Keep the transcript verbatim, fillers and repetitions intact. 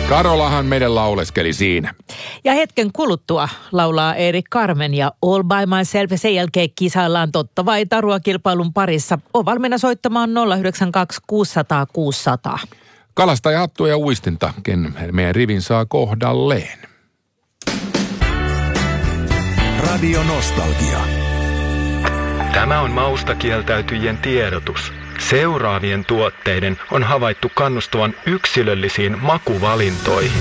Karolahan meidän lauleskeli siinä. Ja hetken kuluttua laulaa Erik Carmen ja All by Myself. Sen jälkeen kisaillaan totta vai tarua kilpailun parissa. On valmiina soittamaan nolla yhdeksän kaksi kuusi nolla nolla kuusi nolla nolla. Kalastajahattua ja uistinta, ken meidän rivin saa kohdalleen. Radio Nostalgia. Tämä on maustakieltäytyjien tiedotus. Seuraavien tuotteiden on havaittu kannustavan yksilöllisiin makuvalintoihin.